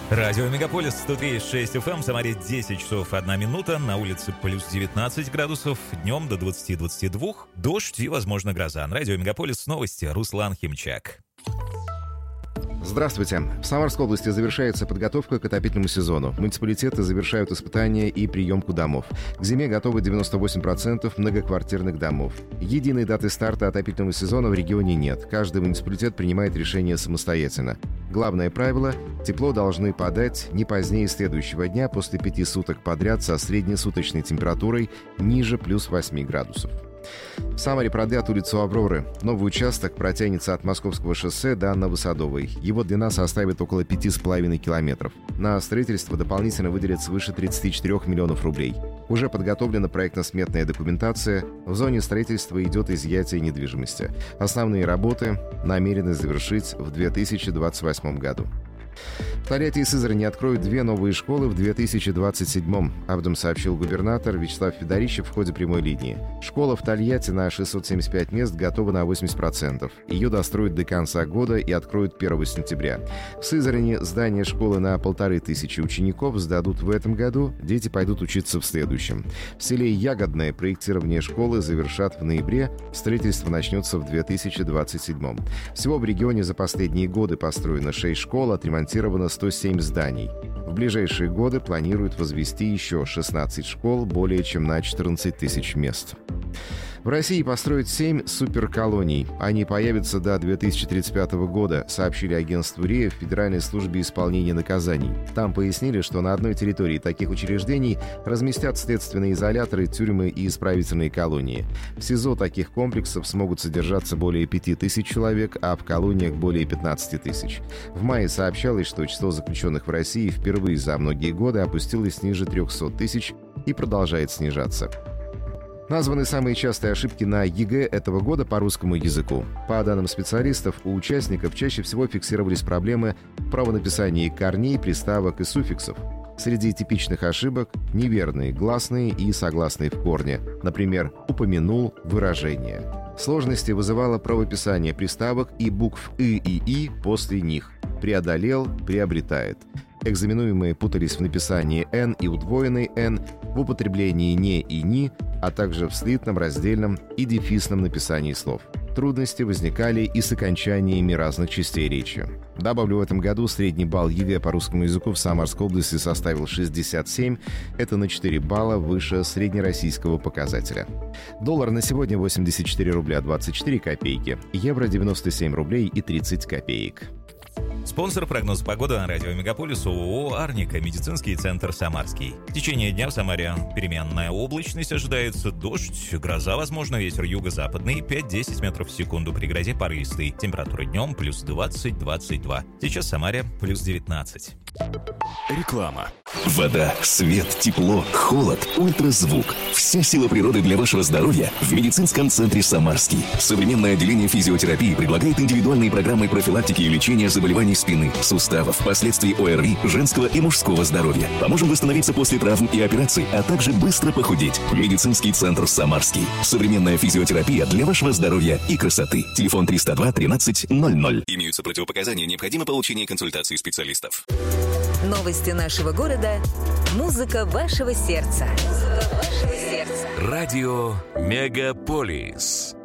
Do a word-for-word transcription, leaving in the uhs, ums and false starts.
Радио Мегаполис сто три и шесть эф эм, в Самаре десять часов одна минута, на улице плюс девятнадцать градусов, днем до двадцати двадцати двух, дождь и, возможно, гроза. На Радио Мегаполис новости, Руслан Химчак. Здравствуйте. В Самарской области завершается подготовка к отопительному сезону. Муниципалитеты завершают испытания и приемку домов. К зиме готовы девяносто восемь процентов многоквартирных домов. Единой даты старта отопительного сезона в регионе нет. Каждый муниципалитет принимает решение самостоятельно. Главное правило – тепло должны подать не позднее следующего дня после пяти суток подряд со среднесуточной температурой ниже плюс восьми градусов. В Самаре продлят улицу Авроры. Новый участок протянется от Московского шоссе до Новосадовой. Его длина составит около пяти с половиной километров. На строительство дополнительно выделят свыше тридцати четырёх миллионов рублей. Уже подготовлена проектно-сметная документация. В зоне строительства идет изъятие недвижимости. Основные работы намерены завершить в две тысячи двадцать восьмом году. В Тольятти и Сызрани откроют две новые школы в две тысячи двадцать седьмом. Об этом сообщил губернатор Вячеслав Федорищев в ходе прямой линии. Школа в Тольятти на шестьсот семьдесят пять мест готова на восемьдесят процентов. Ее достроят до конца года и откроют первого сентября. В Сызрани здание школы на полторы тысячи учеников сдадут в этом году, дети пойдут учиться в следующем. В селе Ягодное проектирование школы завершат в ноябре, строительство начнется в две тысячи двадцать седьмом. Всего в регионе за последние годы построено шесть школ, отремонтировано сто семь зданий. В ближайшие годы планируют возвести еще шестнадцать школ более чем на четырнадцать тысяч мест. В России построят семь суперколоний. Они появятся до две тысячи тридцать пятого года, сообщили агентству РИА в Федеральной службе исполнения наказаний. Там пояснили, что на одной территории таких учреждений разместят следственные изоляторы, тюрьмы и исправительные колонии. В СИЗО таких комплексов смогут содержаться более пяти тысяч человек, а в колониях более пятнадцати тысяч. В мае сообщалось, что число заключенных в России впервые за многие годы опустилось ниже трехсот тысяч и продолжает снижаться. Названы самые частые ошибки на ЕГЭ этого года по русскому языку. По данным специалистов, у участников чаще всего фиксировались проблемы в правонаписании корней, приставок и суффиксов. Среди типичных ошибок – неверные гласные и согласные в корне. Например, «упомянул» выражение. Сложности вызывало правописание приставок и букв «ы» и «и» после них. «Преодолел», «приобретает». Экзаменуемые путались в написании «н» и удвоенной «н», в употреблении «не» и «ни», а также в слитном, раздельном и дефисном написании слов. Трудности возникали и с окончаниями разных частей речи. Добавлю, в этом году средний балл ЕГЭ по русскому языку в Самарской области составил шестьдесят семь. Это на четыре балла выше среднероссийского показателя. Доллар на сегодня восемьдесят четыре рубля двадцать четыре копейки. Евро девяносто семь рублей и тридцать копеек. Спонсор прогноза погоды на Радио Мегаполис ООО «Арника», медицинский центр «Самарский». В течение дня в Самаре переменная облачность, ожидается дождь, гроза, возможно, ветер юго-западный пять-десять метров в секунду, при грозе порывистый. Температура днем плюс двадцать - двадцать два. Сейчас в Самаре плюс девятнадцать. Реклама. Вода, свет, тепло, холод, ультразвук. Вся сила природы для вашего здоровья в медицинском центре «Самарский». Современное отделение физиотерапии предлагает индивидуальные программы профилактики и лечения заболеваний спины, суставов, последствий ОРВИ, женского и мужского здоровья. Поможем восстановиться после травм и операций, а также быстро похудеть. Медицинский центр «Самарский». Современная физиотерапия для вашего здоровья и красоты. Телефон триста два тринадцать ноль ноль. Имеются противопоказания, необходимо получение консультации специалистов. Новости нашего города. Музыка вашего сердца. Музыка вашего сердца. Радио Мегаполис.